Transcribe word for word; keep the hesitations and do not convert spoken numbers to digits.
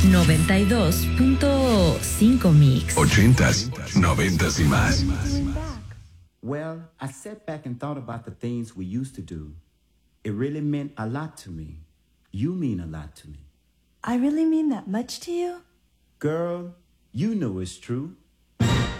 noventa y dos punto cinco Mix. Ochentas, noventas y más. Well, I sat back and thought about the things we used to do. It really meant a lot to me. You mean a lot to me. I really mean that much to you? Girl, you know it's true.